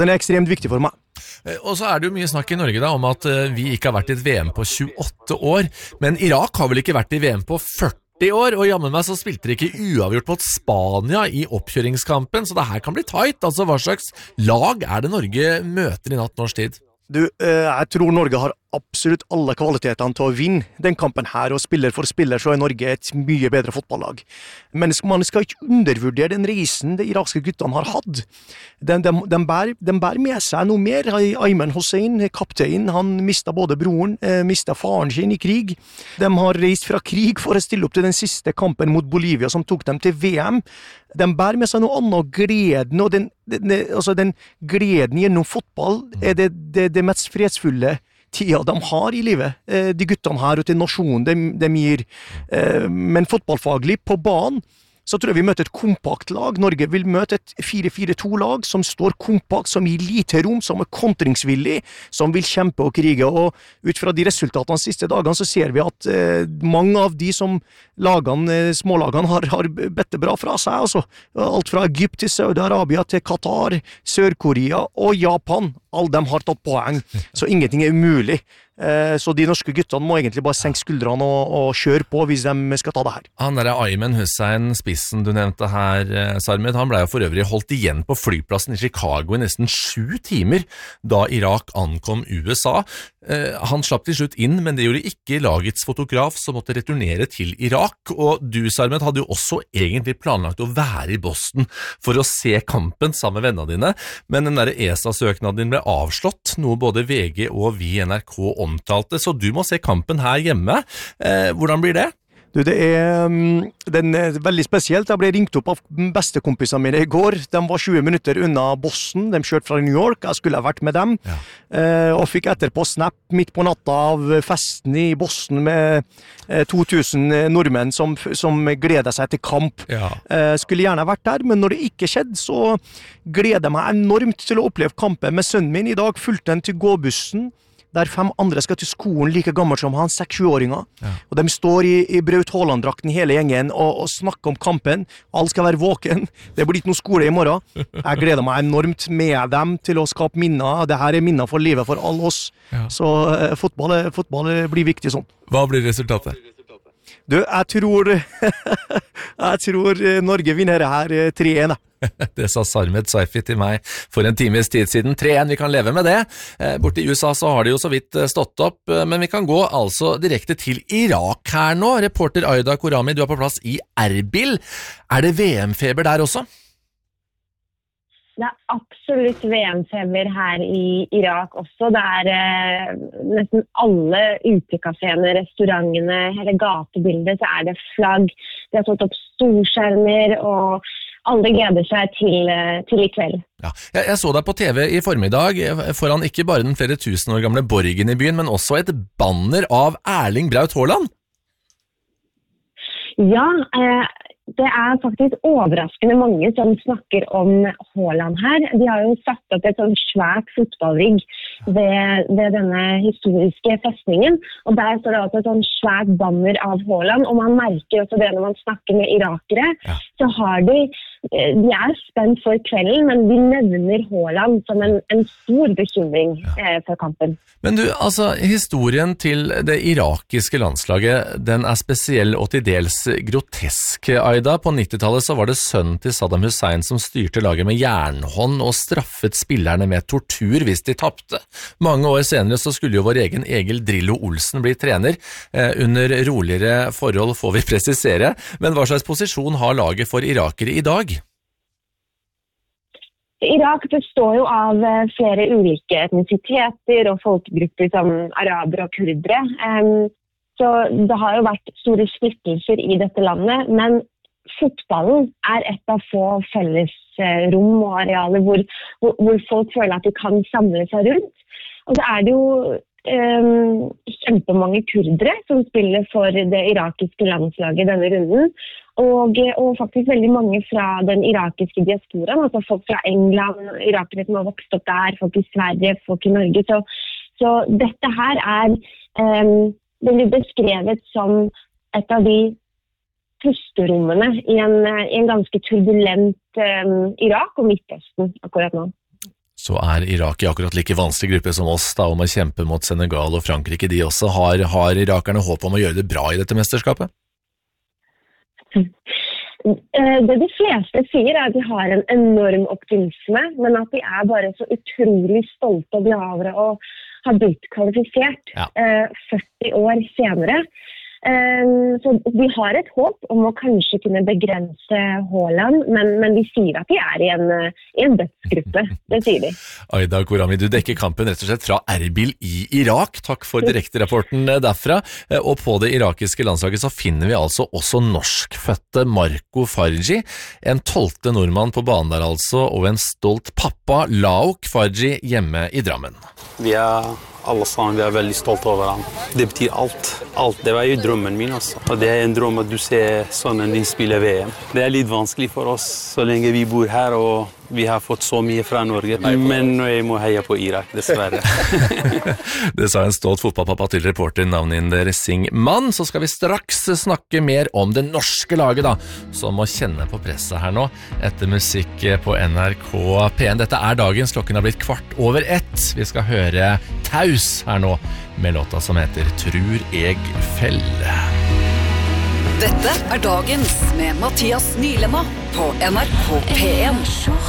Den ekstremt viktig for meg. Og så det jo mye snakk i Norge da, om at vi ikke har vært i et VM på 28 år, men Irak har vel ikke vært i VM på 40 år, og jammen meg så spilte de ikke uavgjort mot Spania i oppkjøringskampen, så det her kan bli tight. Altså, hva slags lag det Norge møter i natt norsk tid? Du, jeg tror Norge har absolutt alle kvalitetene til å vinne den kampen her, og spiller for spiller så Norge et mye bedre fotballag. Men man skal ikke undervurdere den reisen de irakske guttene har hatt. De bærer med seg noe mer. Ayman Hussein, kaptein, han mistet både broren, mistet faren sin i krig. De har reist fra krig for å stille opp til den siste kampen mot Bolivia som tok dem til VM. De bærer med seg noe annet, gleden, og den gleden gjennom fotball det mest fredsfulle tida de har i livet, de guttene her og til nasjonen de gir. Men fotballfaglig på banen, så tror jeg vi møter et kompakt lag. Norge vil møte et 4-4-2-lag som står kompakt, som gir lite rom, som kontringsvillig, som vil kjempe og krige. Og ut fra de resultatene de siste dagene, så ser vi at mange av de som smålagene har bedt bra fra seg. Altså, alt fra Egypt til Saudi-Arabia til Qatar, Sør-Korea og Japan. Alle dem har tatt poeng, så ingenting umulig. Så de norske guttene må egentlig bare senke skuldrene og kjøre på hvis de skal ta det her. Han Ayman Hussein, spissen du nevnte her, Sarmed, han ble jo for øvrig holdt igjen på flyplassen i Chicago i nesten 7 timer da Irak ankom USA. Han slapp til slutt inn, men det gjorde ikke lagets fotograf som måtte returnere til Irak. Og du, Sarmed, hadde jo også egentlig planlagt å være i Boston for å se kampen sammen med vennene dine, men den der ESA-søknaden din ble avslått, noe både VG og vi i NRK omtalte, så du må se kampen her hjemme. Hvordan blir det? Du, den veldig spesielt. Jeg ble ringt opp av bestekompisene mine i går. De var 20 minutter unna Boston. De kjørte fra New York. Jeg skulle ha vært med dem. Ja. Og fikk etterpå snap midt på natta av festen i Boston med 2000 nordmenn som gleder seg til kamp. Ja. Skulle gjerne vært der, men når det ikke skjedde, så gleder jeg meg enormt til å oppleve kampen med sønnen min. I dag fulgte den til gåbussen, der 5 andre skal til skolen like gammel som han, 6-7-åringer. Ja. Og de står i Braut Haaland-drakten hele gjengen og snakker om kampen. Alle skal være våken. Det blir ikke noe skole i morgen. Jeg gleder meg enormt med dem til å skape minner. Dette minner for livet for alle oss. Ja. Så fotball blir viktig sånn. Hva blir resultatet? Du, jeg tror Norge vinner her 3-1. Det sa Sarmed Saifi til meg for en times tid siden. 3-1, vi kan leve med det. Borte i USA så har det jo så vidt stått opp, men vi kan gå altså direkte til Irak her nå. Reporter Aida Korami, du er på plass i Erbil. Det VM-feber der også? Det absolutt VM-feber her i Irak også. Det nesten alle utekaféene, restaurantene, hele gatebildet, så det flagg. De har tatt opp storskjermer, og alle gleder seg til i kveld. Ja, jeg så deg på TV i formiddag foran ikke bare den flere tusen år gamle borgen i byen, men også et banner av Erling Braut Haaland. Ja, det faktisk overraskende mange som snakker om Haaland her. De har jo satt opp et sånn svært fotballrigg ved denne historiske festningen, og der står det altså et sånn svært banner av Haaland, og man merker også det når man snakker med irakere, så har de spent for kvelden, men de nevner Haaland som en stor bekymring for kampen. Men du, altså, historien til det irakiske landslaget, den spesiell og til dels grotesk, Aida. På 90-tallet så var det sønnen til Saddam Hussein som styrte laget med jernhånd og straffet spillerne med tortur hvis de tappte. Mange år senere så skulle jo vår egen Egil Drillo Olsen bli trener. Under roligere forhold får vi presisere, men hva slags posisjon har laget for irakere i dag? Irak består jo av flere ulike etnisiteter og folkegrupper som arabere og kurdere. Så det har jo vært store splittelser i dette landet, men fotballen et av få felles rom og arealer hvor folk føler at de kan samle seg rundt. Og så det jo kjempemange kurdere som spiller for det irakiske landslaget denne runden, og faktisk veldig mange fra den irakiske diasporaen, altså folk fra England, irakere som har vokst opp der, folk i Sverige, folk i Norge. Så dette her det blir beskrevet som et av de pusterommene i en ganske turbulent Irak og Midtøsten akkurat nå. Så Irak I akkurat like vanskelig gruppe som oss da, om å kjempe mot Senegal og Frankrike. De også har irakerne håp om å gjøre det bra I dette mesterskapet? Det de fleste sier at de har en enorm optimisme, men at de bare så utrolig stolte og glade over å ha blitt kvalifisert 40 år senere. Så de har et håp om å kanskje kunne begrense Haaland, men de sier at de I en dødsgruppe, det sier de. Aida Korami, du dekker kampen rett og slett fra Erbil I Irak. Takk for direkterapporten derfra. Og på det irakiske landslaget så finner vi altså også norskfødte Marco Farji, en 12. nordmann på banen der altså, og en stolt pappa, Lauk Farji, hjemme I Drammen. Vi alle sammen, vi veldig stolt over han. Det betyr alt. Alt. Det var jo drømmen min også. Og det en drøm at du ser sønnen din spille VM. Det litt vanskelig for oss så lenge vi bor her, og vi har fått så mye fra Norge. Men jeg må heie på Irak, dessverre. Det sa en stolt fotballpappa til reporter Navninder Singh-Mann. Så skal vi straks snakke mer om det norske laget da, som må kjenne på presset her nå, etter musikk på NRK P1. Dette dagens, klokken har blitt 1:15. Vi skal høre Taus her nå, med låta som heter Trur eg fell. Dette dagens med Mathias Nylema på NRK P1.